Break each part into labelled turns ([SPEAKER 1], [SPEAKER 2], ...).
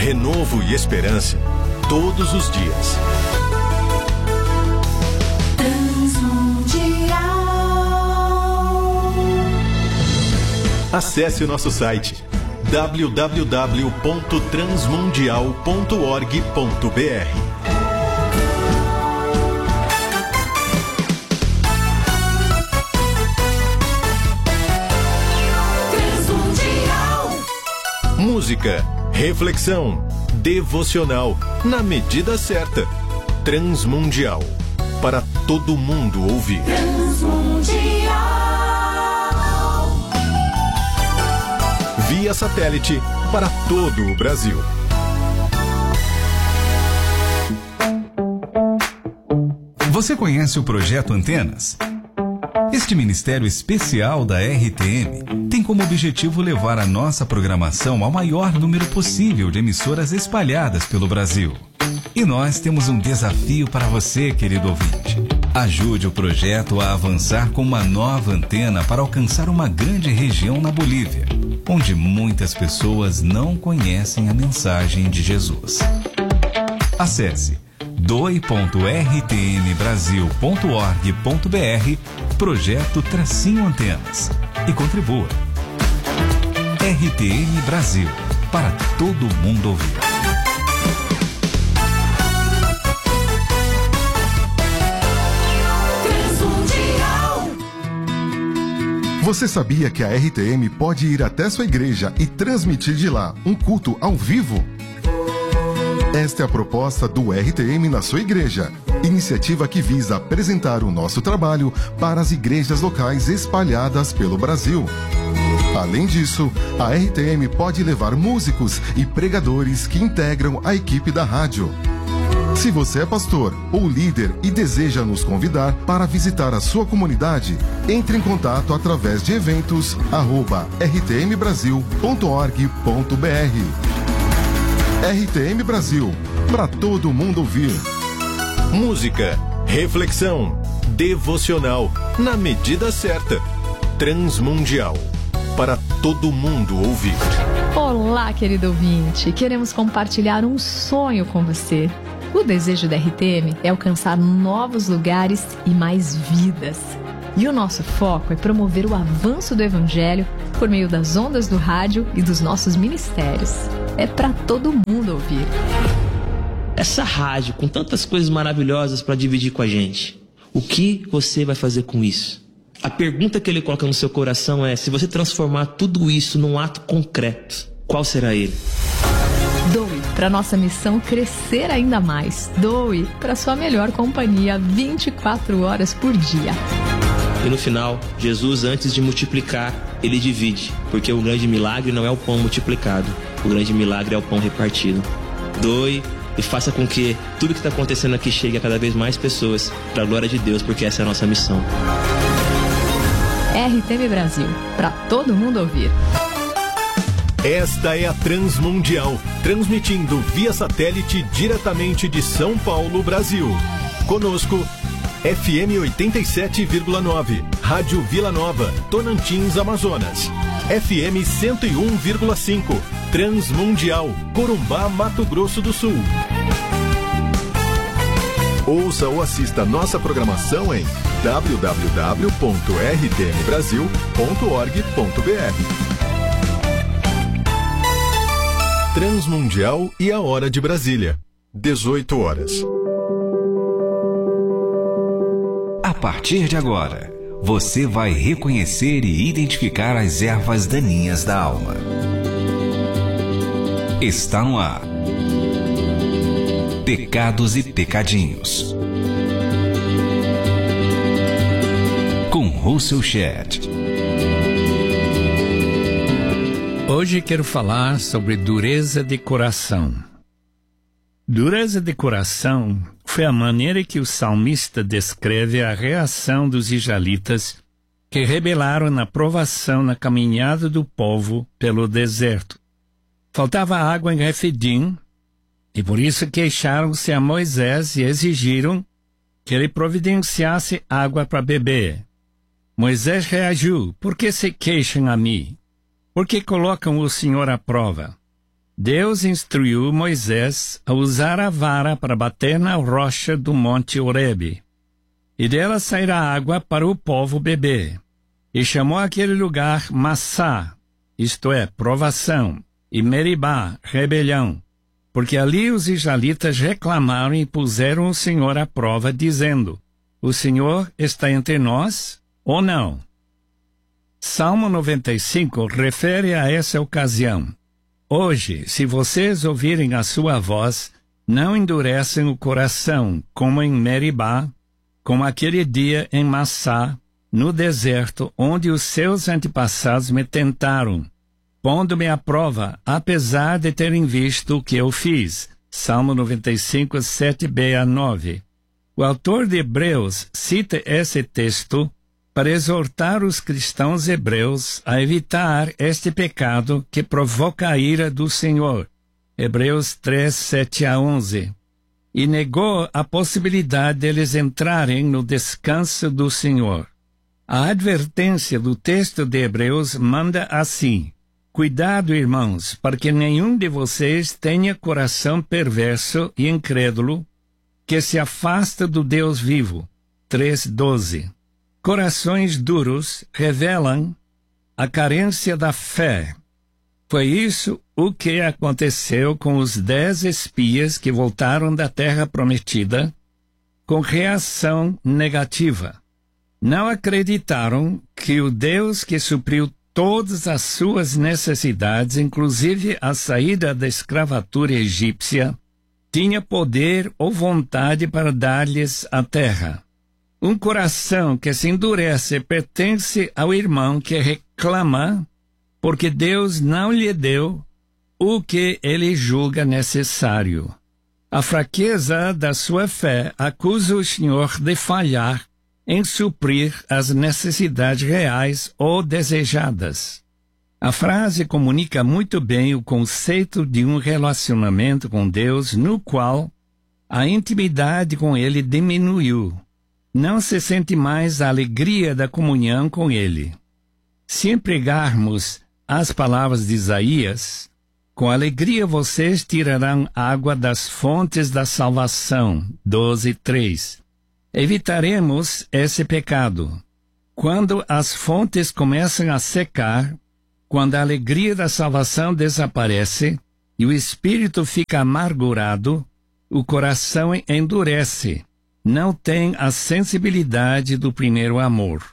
[SPEAKER 1] renovo e esperança todos os dias. Acesse o nosso site www.transmundial.org.br. Música, reflexão, devocional, na medida certa. Transmundial, para todo mundo ouvir. Via satélite para todo o Brasil.
[SPEAKER 2] Você conhece o Projeto Antenas? Este ministério especial da RTM tem como objetivo levar a nossa programação ao maior número possível de emissoras espalhadas pelo Brasil. E nós temos um desafio para você, querido ouvinte. Ajude o projeto a avançar com uma nova antena para alcançar uma grande região na Bolívia, onde muitas pessoas não conhecem a mensagem de Jesus. Acesse doi.rtmbrasil.org.br Projeto-Antenas e contribua. RTM Brasil, para todo mundo ouvir.
[SPEAKER 3] Você sabia que a RTM pode ir até sua igreja e transmitir de lá um culto ao vivo? Esta é a proposta do RTM na sua igreja, iniciativa que visa apresentar o nosso trabalho para as igrejas locais espalhadas pelo Brasil. Além disso, a RTM pode levar músicos e pregadores que integram a equipe da rádio. Se você é pastor ou líder e deseja nos convidar para visitar a sua comunidade, entre em contato através de eventos@rtmbrasil.org.br. RTM Brasil, para todo mundo ouvir.
[SPEAKER 1] Música, reflexão, devocional, na medida certa. Transmundial, para todo mundo ouvir.
[SPEAKER 4] Olá, querido ouvinte. Queremos compartilhar um sonho com você. O desejo da RTM é alcançar novos lugares e mais vidas. E o nosso foco é promover o avanço do Evangelho por meio das ondas do rádio e dos nossos ministérios. É para todo mundo ouvir.
[SPEAKER 5] Essa rádio com tantas coisas maravilhosas para dividir com a gente, o que você vai fazer com isso? A pergunta que ele coloca no seu coração é: se você transformar tudo isso num ato concreto, qual será ele?
[SPEAKER 4] Doe para nossa missão crescer ainda mais. Doe para sua melhor companhia 24 horas por dia.
[SPEAKER 5] E no final, Jesus, antes de multiplicar, ele divide, porque o grande milagre não é o pão multiplicado, o grande milagre é o pão repartido. Doe e faça com que tudo que está acontecendo aqui chegue a cada vez mais pessoas, para a glória de Deus, porque essa é a nossa missão.
[SPEAKER 4] RTM Brasil, para todo mundo ouvir.
[SPEAKER 1] Esta é a Transmundial, transmitindo via satélite diretamente de São Paulo, Brasil. Conosco, FM 87,9, Rádio Vila Nova, Tonantins, Amazonas. FM 101,5, Transmundial, Corumbá, Mato Grosso do Sul. Ouça ou assista nossa programação em www.rtmbrasil.org.br. Transmundial e a hora de Brasília, 18 horas.
[SPEAKER 2] A partir de agora, você vai reconhecer e identificar as ervas daninhas da alma. Está no ar. Pecados e Pecadinhos. Com Russell Shedd.
[SPEAKER 6] Hoje quero falar sobre dureza de coração. Dureza de coração foi a maneira que o salmista descreve a reação dos israelitas que rebelaram na provação na caminhada do povo pelo deserto. Faltava água em Refidim, e por isso queixaram-se a Moisés e exigiram que ele providenciasse água para beber. Moisés reagiu: por que se queixam a mim? Por que colocam o Senhor à prova? Deus instruiu Moisés a usar a vara para bater na rocha do monte Horebe, e dela sairá água para o povo beber. E chamou aquele lugar Massá, isto é, provação, e Meribá, rebelião, porque ali os israelitas reclamaram e puseram o Senhor à prova, dizendo: o Senhor está entre nós ou não? Salmo 95 refere a essa ocasião. Hoje, se vocês ouvirem a sua voz, não endurecem o coração, como em Meribá, como aquele dia em Massá, no deserto, onde os seus antepassados me tentaram, pondo-me à prova, apesar de terem visto o que eu fiz. Salmo 95, 7b a 9. O autor de Hebreus cita esse texto para exortar os cristãos hebreus a evitar este pecado que provoca a ira do Senhor. Hebreus 3, 7 a 11. E negou a possibilidade deles entrarem no descanso do Senhor. A advertência do texto de Hebreus manda assim: cuidado, irmãos, para que nenhum de vocês tenha coração perverso e incrédulo, que se afasta do Deus vivo. 3:12. Corações duros revelam a carência da fé. Foi isso o que aconteceu com os 10 espias que voltaram da terra prometida, com reação negativa. Não acreditaram que o Deus que supriu todas as suas necessidades, inclusive a saída da escravatura egípcia, tinha poder ou vontade para dar-lhes a terra. Um coração que se endurece pertence ao irmão que reclama porque Deus não lhe deu o que ele julga necessário. A fraqueza da sua fé acusa o Senhor de falhar em suprir as necessidades reais ou desejadas. A frase comunica muito bem o conceito de um relacionamento com Deus no qual a intimidade com Ele diminuiu. Não se sente mais a alegria da comunhão com Ele. Se empregarmos as palavras de Isaías, com alegria vocês tirarão água das fontes da salvação, 12:3. Evitaremos esse pecado. Quando as fontes começam a secar, quando a alegria da salvação desaparece e o espírito fica amargurado, o coração endurece, não tem a sensibilidade do primeiro amor.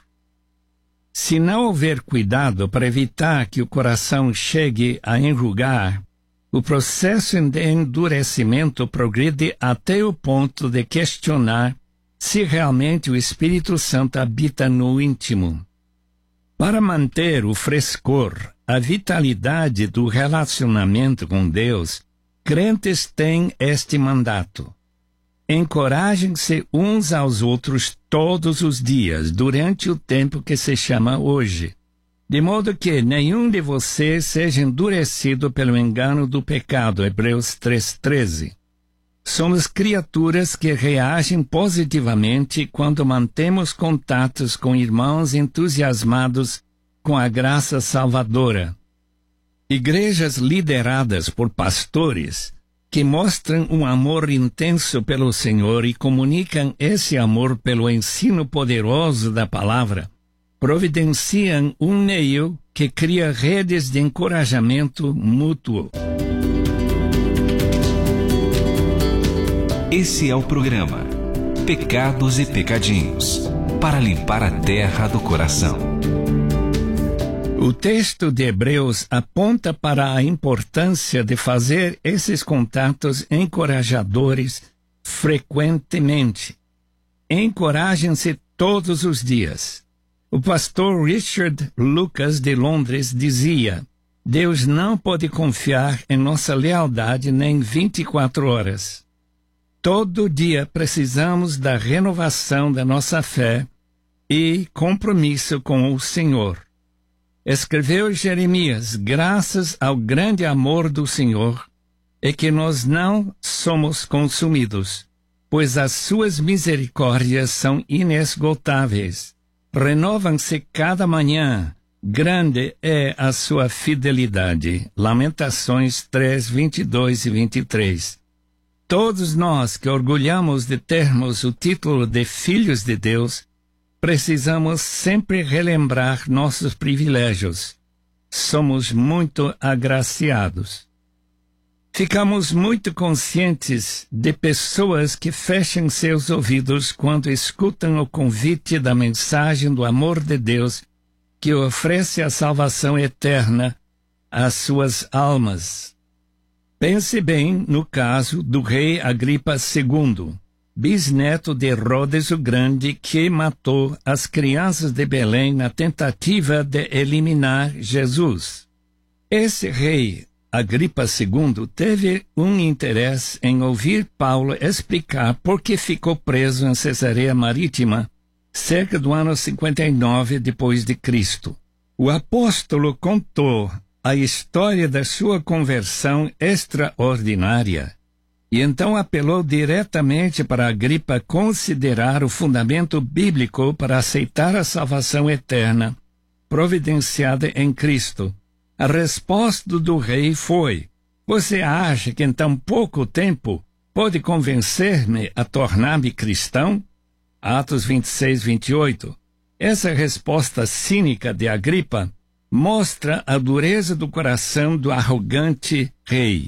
[SPEAKER 6] Se não houver cuidado para evitar que o coração chegue a enrugar, o processo de endurecimento progride até o ponto de questionar se realmente o Espírito Santo habita no íntimo. Para manter o frescor, a vitalidade do relacionamento com Deus, crentes têm este mandato: encorajem-se uns aos outros todos os dias, durante o tempo que se chama hoje, de modo que nenhum de vocês seja endurecido pelo engano do pecado. Hebreus 3:13. Somos criaturas que reagem positivamente quando mantemos contatos com irmãos entusiasmados com a graça salvadora. Igrejas lideradas por pastores que mostram um amor intenso pelo Senhor e comunicam esse amor pelo ensino poderoso da palavra, providenciam um meio que cria redes de encorajamento mútuo.
[SPEAKER 2] Esse é o programa Pecados e Pecadinhos, para limpar a terra do coração.
[SPEAKER 6] O texto de Hebreus aponta para a importância de fazer esses contatos encorajadores frequentemente. Encorajem-se todos os dias. O pastor Richard Lucas de Londres dizia: Deus não pode confiar em nossa lealdade nem 24 horas. Todo dia precisamos da renovação da nossa fé e compromisso com o Senhor. Escreveu Jeremias: graças ao grande amor do Senhor é que nós não somos consumidos, pois as suas misericórdias são inesgotáveis. Renovam-se cada manhã, grande é a sua fidelidade. Lamentações 3, 22 e 23. Todos nós que orgulhamos de termos o título de filhos de Deus, precisamos sempre relembrar nossos privilégios. Somos muito agraciados. Ficamos muito conscientes de pessoas que fecham seus ouvidos quando escutam o convite da mensagem do amor de Deus que oferece a salvação eterna às suas almas. Pense bem no caso do rei Agripa II, bisneto de Herodes o Grande, que matou as crianças de Belém na tentativa de eliminar Jesus. Esse rei Agripa II teve um interesse em ouvir Paulo explicar por que ficou preso em Cesareia Marítima cerca do ano 59 depois de Cristo. O apóstolo contou a história da sua conversão extraordinária e então apelou diretamente para Agripa considerar o fundamento bíblico para aceitar a salvação eterna providenciada em Cristo. A resposta do rei foi: você acha que em tão pouco tempo pode convencer-me a tornar-me cristão? Atos 26, 28. Essa resposta cínica de Agripa mostra a dureza do coração do arrogante rei.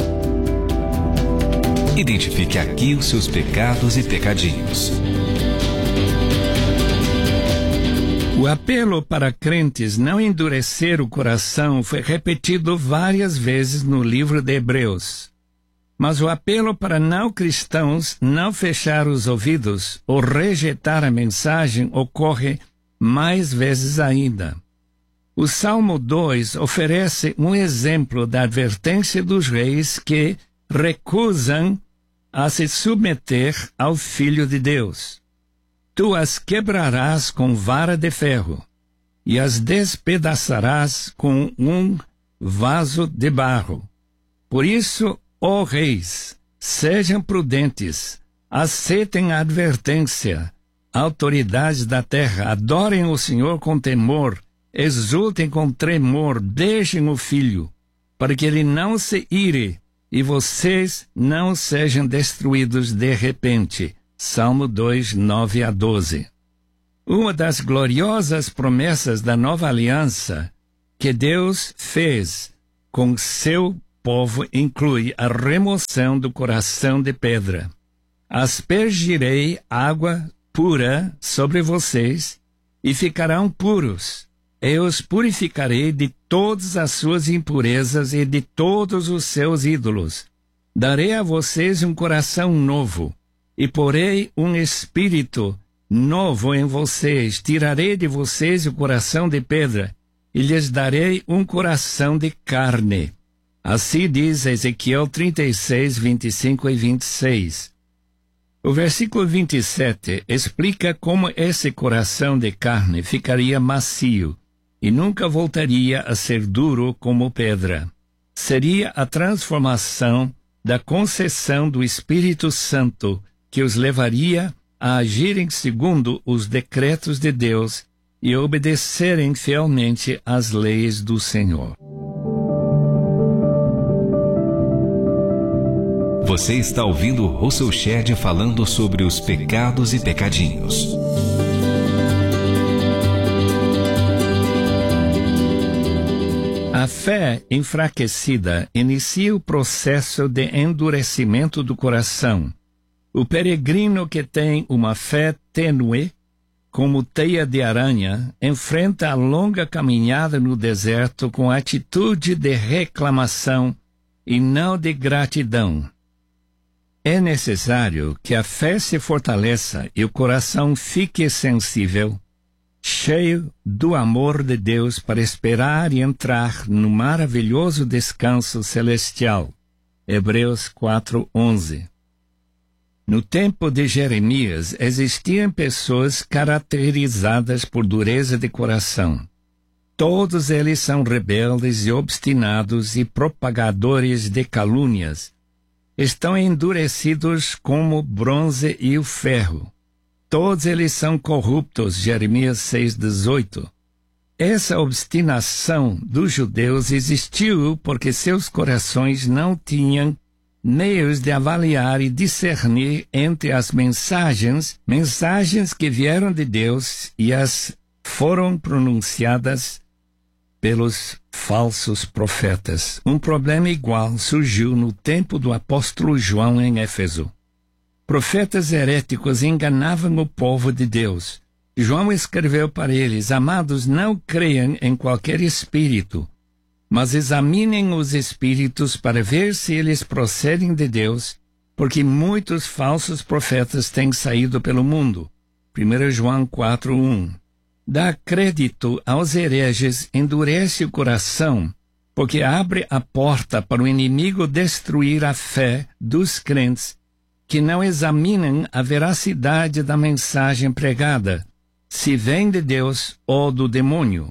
[SPEAKER 2] Identifique aqui os seus pecados e pecadinhos.
[SPEAKER 6] O apelo para crentes não endurecer o coração foi repetido várias vezes no livro de Hebreus. Mas o apelo para não cristãos não fechar os ouvidos ou rejeitar a mensagem ocorre mais vezes ainda. O Salmo 2 oferece um exemplo da advertência dos reis que recusam a se submeter ao Filho de Deus. Tu as quebrarás com vara de ferro e as despedaçarás com um vaso de barro. Por isso, ó reis, sejam prudentes, aceitem a advertência. Autoridades da terra, adorem o Senhor com temor, exultem com tremor, deixem o filho, para que ele não se ire e vocês não sejam destruídos de repente. Salmo 2, 9 a 12. Uma das gloriosas promessas da nova aliança que Deus fez com seu povo inclui a remoção do coração de pedra. Aspergirei água pura sobre vocês e ficarão puros. Eu os purificarei de todas as suas impurezas e de todos os seus ídolos. Darei a vocês um coração novo e porei um espírito novo em vocês. Tirarei de vocês o coração de pedra e lhes darei um coração de carne. Assim diz Ezequiel 36, 25 e 26. O versículo 27 explica como esse coração de carne ficaria macio e nunca voltaria a ser duro como pedra. Seria a transformação da concessão do Espírito Santo que os levaria a agirem segundo os decretos de Deus e obedecerem fielmente às leis do Senhor.
[SPEAKER 2] Você está ouvindo Russell Shedd falando sobre os pecados e pecadinhos.
[SPEAKER 6] A fé enfraquecida inicia o processo de endurecimento do coração. O peregrino que tem uma fé tênue, como teia de aranha, enfrenta a longa caminhada no deserto com atitude de reclamação e não de gratidão. É necessário que a fé se fortaleça e o coração fique sensível, cheio do amor de Deus para esperar e entrar no maravilhoso descanso celestial. Hebreus 4:11. No tempo de Jeremias, existiam pessoas caracterizadas por dureza de coração. Todos eles são rebeldes e obstinados e propagadores de calúnias. Estão endurecidos como o bronze e o ferro. Todos eles são corruptos, Jeremias 6:18. Essa obstinação dos judeus existiu porque seus corações não tinham meios de avaliar e discernir entre as mensagens que vieram de Deus e as foram pronunciadas pelos falsos profetas. Um problema igual surgiu no tempo do apóstolo João em Éfeso. Profetas heréticos enganavam o povo de Deus. João escreveu para eles: amados, não creiam em qualquer espírito, mas examinem os espíritos para ver se eles procedem de Deus, porque muitos falsos profetas têm saído pelo mundo. 1 João 4:1. Dá crédito aos hereges, endurece o coração, porque abre a porta para o inimigo destruir a fé dos crentes que não examinam a veracidade da mensagem pregada, se vem de Deus ou do demônio.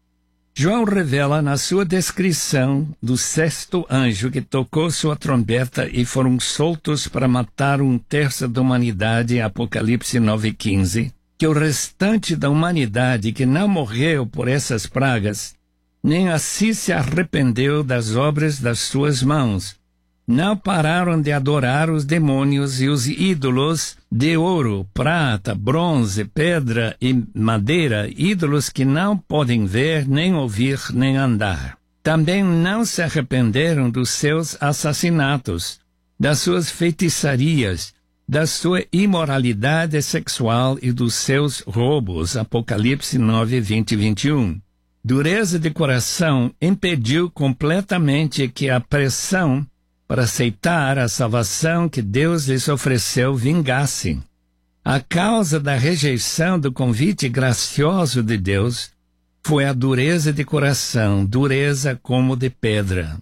[SPEAKER 6] João revela na sua descrição do sexto anjo que tocou sua trombeta e foram soltos para matar 1/3 da humanidade, Apocalipse 9:15, que o restante da humanidade que não morreu por essas pragas, nem assim se arrependeu das obras das suas mãos, não pararam de adorar os demônios e os ídolos de ouro, prata, bronze, pedra e madeira, ídolos que não podem ver, nem ouvir, nem andar. Também não se arrependeram dos seus assassinatos, das suas feitiçarias, da sua imoralidade sexual e dos seus roubos. Apocalipse 9, 20 e 21. Dureza de coração impediu completamente que a pressão para aceitar a salvação que Deus lhes ofereceu vingasse. A causa da rejeição do convite gracioso de Deus foi a dureza de coração, dureza como de pedra.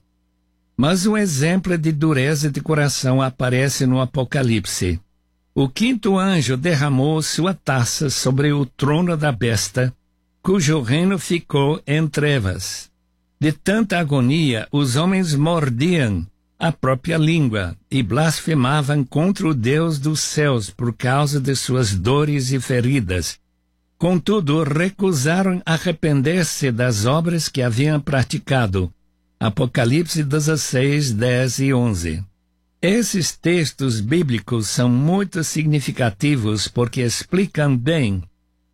[SPEAKER 6] Mas um exemplo de dureza de coração aparece no Apocalipse. O quinto anjo derramou sua taça sobre o trono da besta, cujo reino ficou em trevas. De tanta agonia, os homens mordiam a própria língua e blasfemavam contra o Deus dos céus por causa de suas dores e feridas. Contudo, recusaram arrepender-se das obras que haviam praticado. Apocalipse 16, 10 e 11. Esses textos bíblicos são muito significativos porque explicam bem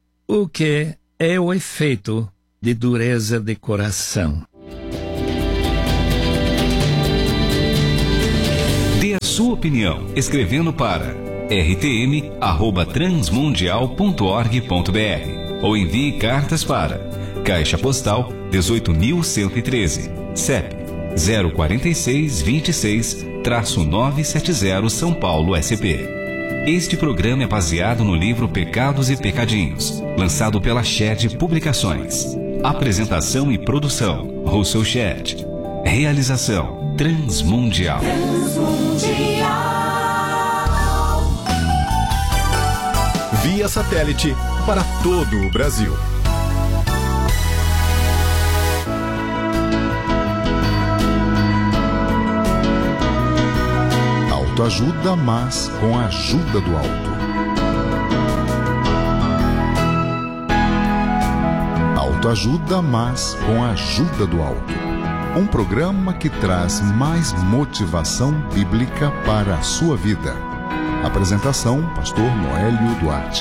[SPEAKER 6] o que é o efeito de dureza de coração.
[SPEAKER 2] Dê a sua opinião escrevendo para rtm@transmundial.org.br ou envie cartas para Caixa Postal 18.113, CEP 04626-970 São Paulo, SP. Este programa é baseado no livro Pecados e Pecadinhos, lançado pela Shed Publicações. Apresentação e produção, Russell Shed. Realização, Transmundial.
[SPEAKER 1] Via satélite para todo o Brasil.
[SPEAKER 3] Autoajuda, mas com a ajuda do alto. Autoajuda, mas com a ajuda do alto. Um programa que traz mais motivação bíblica para a sua vida. Apresentação, Pastor Noélio Duarte.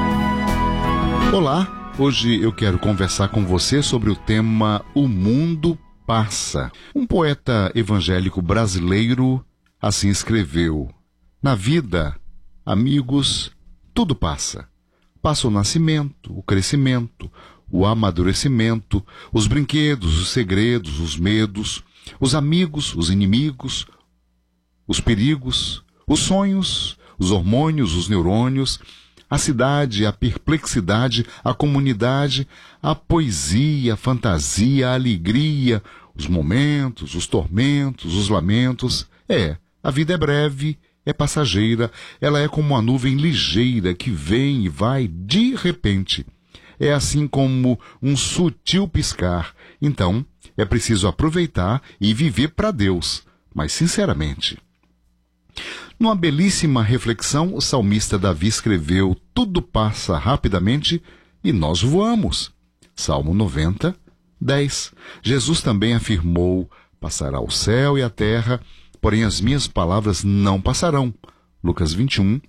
[SPEAKER 3] Olá, hoje eu quero conversar com você sobre o tema O Mundo Passa. Um poeta evangélico brasileiro assim escreveu: na vida, amigos, tudo passa. Passa o nascimento, o crescimento, o amadurecimento, os brinquedos, os segredos, os medos, os amigos, os inimigos, os perigos, os sonhos, os hormônios, os neurônios, a cidade, a perplexidade, a comunidade, a poesia, a fantasia, a alegria, os momentos, os tormentos, os lamentos. A vida é breve, é passageira, ela é como uma nuvem ligeira que vem e vai de repente. É assim como um sutil piscar. Então, é preciso aproveitar e viver para Deus, mas sinceramente. Numa belíssima reflexão, o salmista Davi escreveu: tudo passa rapidamente e nós voamos.
[SPEAKER 7] Salmo 90, 10. Jesus também afirmou: passará o céu e a terra, porém as minhas palavras não passarão. Lucas 21,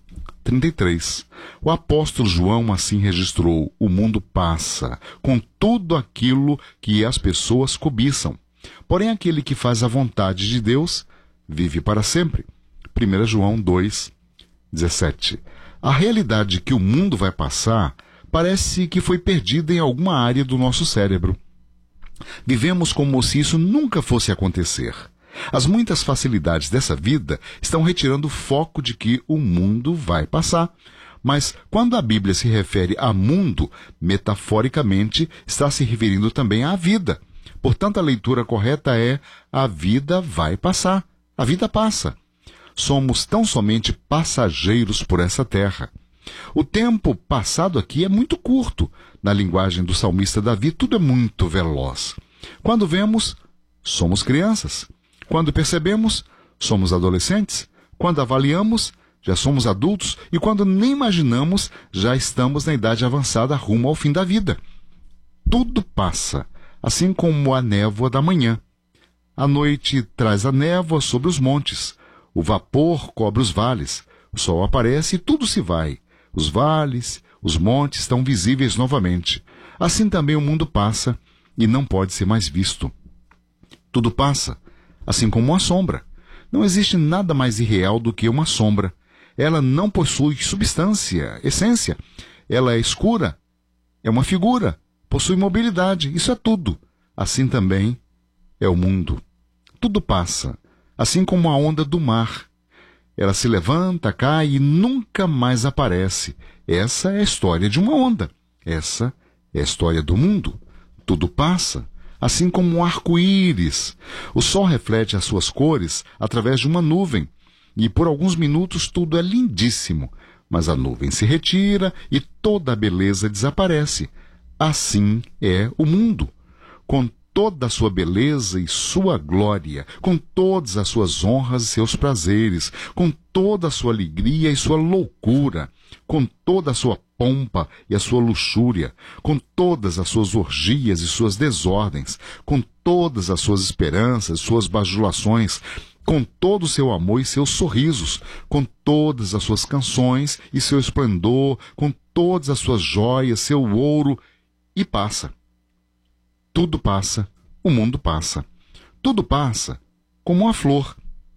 [SPEAKER 7] 33. O apóstolo João assim registrou: o mundo passa, com tudo aquilo que as pessoas cobiçam. Porém aquele que faz a vontade de Deus vive para sempre. 1 João 2, 17. A realidade que o mundo vai passar parece que foi perdida em alguma área do nosso cérebro. Vivemos como se isso nunca fosse acontecer. As muitas facilidades dessa vida estão retirando o foco de que o mundo vai passar. Mas quando a Bíblia se refere a mundo, metaforicamente está se referindo também à vida. Portanto, a leitura correta é: a vida vai passar. A vida passa. Somos tão somente passageiros por essa terra. O tempo passado aqui é muito curto. Na linguagem do salmista Davi, tudo é muito veloz. Quando vemos, somos crianças. Quando percebemos, somos adolescentes. Quando avaliamos, já somos adultos. E quando nem imaginamos, já estamos na idade avançada rumo ao fim da vida. Tudo passa, assim como a névoa da manhã. A noite traz a névoa sobre os montes. O vapor cobre os vales. O sol aparece e tudo se vai. Os vales, os montes estão visíveis novamente. Assim também o mundo passa e não pode ser mais visto. Tudo passa, assim como uma sombra. Não existe nada mais irreal do que uma sombra. Ela não possui substância, essência. Ela é escura, é uma figura, possui mobilidade. Isso é tudo. Assim também é o mundo. Tudo passa, assim como a onda do mar. Ela se levanta, cai e nunca mais aparece. Essa é a história de uma onda. Essa é a história do mundo. Tudo passa, assim como um arco-íris. O sol reflete as suas cores através de uma nuvem. E por alguns minutos tudo é lindíssimo. Mas a nuvem se retira e toda a beleza desaparece. Assim é o mundo. Com toda a sua beleza e sua glória, com todas as suas honras e seus prazeres, com toda a sua alegria e sua loucura, com toda a sua pompa e a sua luxúria, com todas as suas orgias e suas desordens, com todas as suas esperanças, suas bajulações, com todo o seu amor e seus sorrisos, com todas as suas canções e seu esplendor, com todas as suas joias, seu ouro, e passa. Tudo passa, o mundo passa. Tudo passa, como uma flor.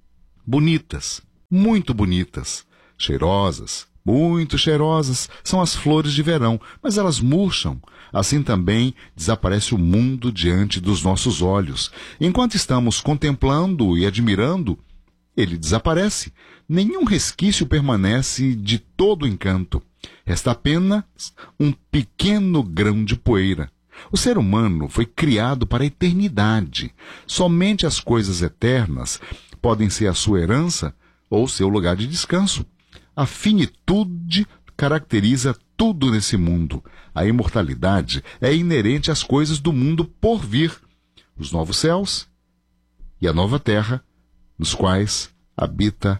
[SPEAKER 7] Bonitas, muito bonitas, cheirosas, muito cheirosas, são as flores de verão, mas elas murcham. Assim também desaparece o mundo diante dos nossos olhos. Enquanto estamos contemplando e admirando, ele desaparece. Nenhum resquício permanece de todo o encanto. Resta apenas um pequeno grão de poeira. O ser humano foi criado para a eternidade. Somente as coisas eternas podem ser a sua herança ou seu lugar de descanso. A finitude caracteriza tudo nesse mundo. A imortalidade é inerente às coisas do mundo por vir. Os novos céus e a nova terra, nos quais habita.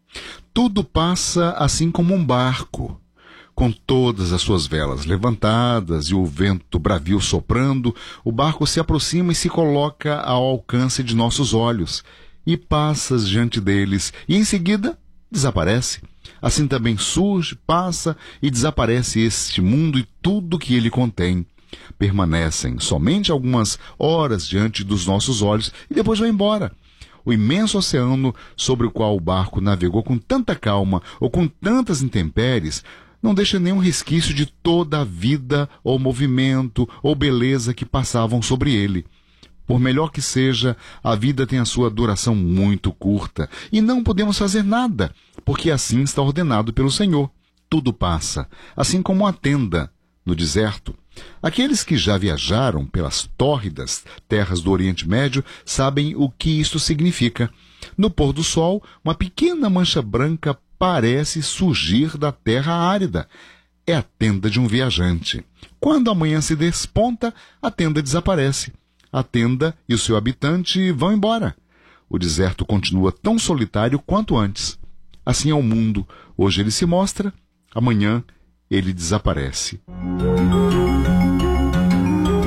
[SPEAKER 7] Tudo passa assim como um barco, com todas as suas velas levantadas e o vento bravio soprando. O barco se aproxima e se coloca ao alcance de nossos olhos, e passas diante deles, e em seguida desaparece. Assim também surge, passa e desaparece este mundo e tudo que ele contém. Permanecem somente algumas horas diante dos nossos olhos e depois vão embora. O imenso oceano sobre o qual o barco navegou com tanta calma ou com tantas intempéries não deixa nenhum resquício de toda a vida ou movimento ou beleza que passavam sobre ele. Por melhor que seja, a vida tem a sua duração muito curta e não podemos fazer nada, porque assim está ordenado pelo Senhor. Tudo passa, assim como a tenda no deserto. Aqueles que já viajaram pelas tórridas terras do Oriente Médio sabem o que isto significa. No pôr do sol, uma pequena mancha branca parece surgir da terra árida. É a tenda de um viajante. Quando a manhã se desponta, a tenda desaparece. A tenda e o seu habitante vão embora. O deserto continua tão solitário quanto antes. Assim é o mundo. Hoje ele se mostra, amanhã ele desaparece.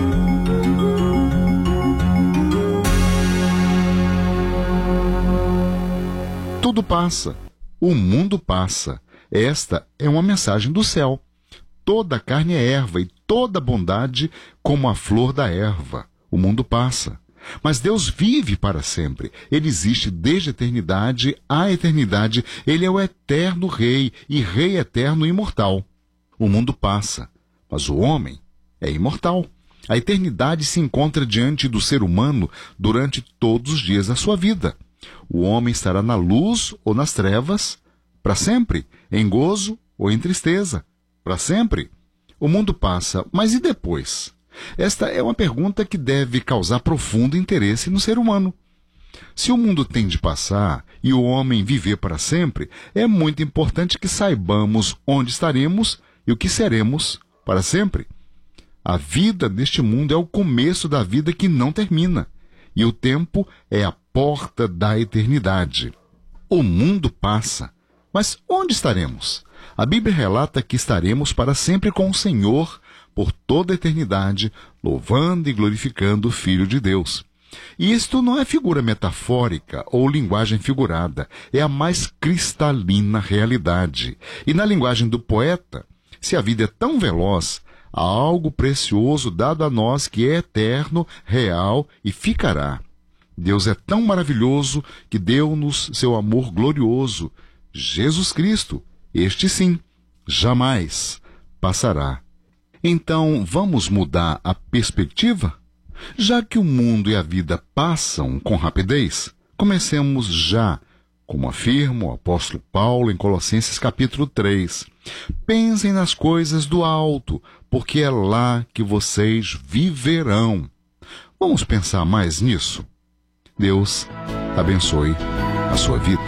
[SPEAKER 7] Tudo passa. O mundo passa. Esta é uma mensagem do céu. Toda carne é erva e toda bondade como a flor da erva. O mundo passa. Mas Deus vive para sempre. Ele existe desde a eternidade à eternidade. Ele é o eterno Rei e Rei eterno e imortal. O mundo passa, mas o homem é imortal. A eternidade se encontra diante do ser humano durante todos os dias da sua vida. O homem estará na luz ou nas trevas, para sempre, em gozo ou em tristeza, para sempre. O mundo passa, mas e depois? Esta é uma pergunta que deve causar profundo interesse no ser humano. Se o mundo tem de passar e o homem viver para sempre, é muito importante que saibamos onde estaremos e o que seremos para sempre. A vida neste mundo é o começo da vida que não termina, e o tempo é a porta da eternidade. O mundo passa, mas onde estaremos? A Bíblia relata que estaremos para sempre com o Senhor por toda a eternidade, louvando e glorificando o Filho de Deus. E isto não é figura metafórica ou linguagem figurada, é a mais cristalina realidade. E na linguagem do poeta, se a vida é tão veloz, há algo precioso dado a nós que é eterno, real e ficará. Deus é tão maravilhoso que deu-nos seu amor glorioso, Jesus Cristo. Este sim, jamais passará. Então, vamos mudar a perspectiva? Já que o mundo e a vida passam com rapidez, comecemos já, como afirma o apóstolo Paulo em Colossenses capítulo 3. Pensem nas coisas do alto, porque é lá que vocês viverão. Vamos pensar mais nisso? Deus abençoe a sua vida.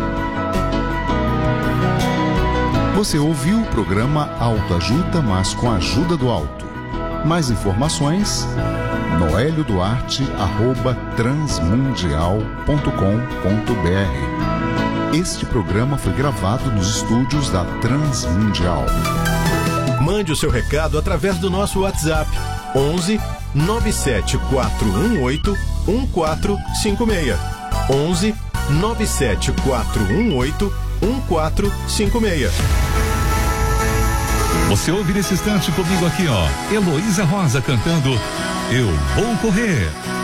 [SPEAKER 7] Você ouviu o programa Autoajuda, mas com a ajuda do alto. Mais informações, noelioduarte@transmundial.com.br. Este programa foi gravado nos estúdios da Transmundial.
[SPEAKER 1] Mande o seu recado através do nosso WhatsApp 11 97418 1456. 11 97418 1456.
[SPEAKER 2] Você ouve nesse instante comigo aqui, ó, Heloísa Rosa cantando Eu Vou Correr.